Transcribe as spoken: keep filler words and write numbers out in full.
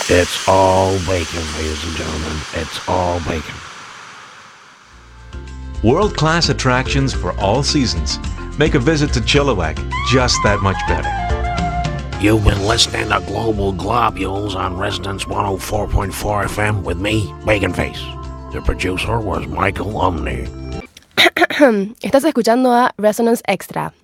It's all bacon, ladies and gentlemen. It's all bacon. World-class attractions for all seasons make a visit to Chilliwack just that much better. You've been listening to Global Globules on Resonance one oh four point four F M with me, Bacon Face. The producer was Michael Umney. Estás escuchando a Resonance Extra.